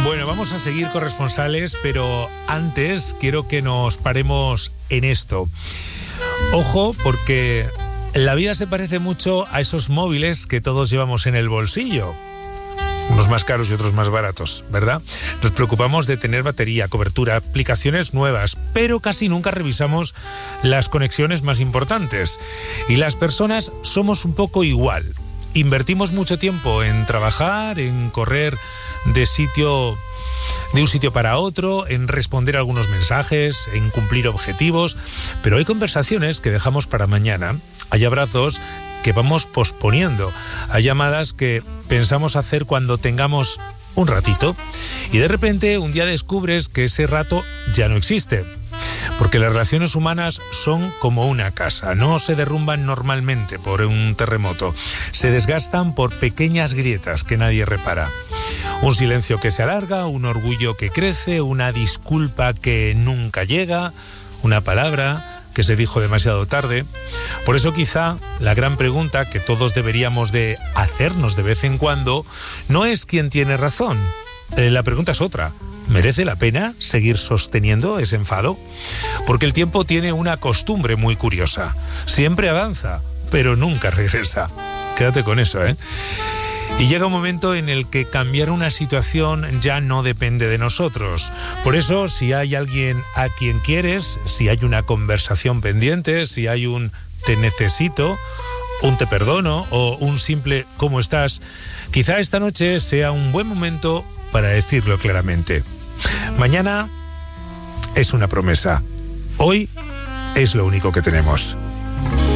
Bueno, vamos a seguir corresponsales, pero antes quiero que nos paremos en esto. Ojo, porque la vida se parece mucho a esos móviles que todos llevamos en el bolsillo. Unos más caros y otros más baratos, ¿verdad? Nos preocupamos de tener batería, cobertura, aplicaciones nuevas, pero casi nunca revisamos las conexiones más importantes. Y las personas somos un poco igual. Invertimos mucho tiempo en trabajar, en correr de un sitio para otro, en responder algunos mensajes, en cumplir objetivos, pero hay conversaciones que dejamos para mañana, hay abrazos que vamos posponiendo, hay llamadas que pensamos hacer cuando tengamos un ratito y de repente un día descubres que ese rato ya no existe. Porque las relaciones humanas son como una casa, no se derrumban normalmente por un terremoto, se desgastan por pequeñas grietas que nadie repara. Un silencio que se alarga, un orgullo que crece, una disculpa que nunca llega, una palabra que se dijo demasiado tarde. Por eso quizá la gran pregunta que todos deberíamos de hacernos de vez en cuando no es quién tiene razón, la pregunta es otra. ¿Merece la pena seguir sosteniendo ese enfado? Porque el tiempo tiene una costumbre muy curiosa. Siempre avanza, pero nunca regresa. Quédate con eso, ¿eh? Y llega un momento en el que cambiar una situación ya no depende de nosotros. Por eso, si hay alguien a quien quieres, si hay una conversación pendiente, si hay un te necesito, un te perdono o un simple ¿cómo estás?, quizá esta noche sea un buen momento para decirlo claramente. Mañana es una promesa. Hoy es lo único que tenemos.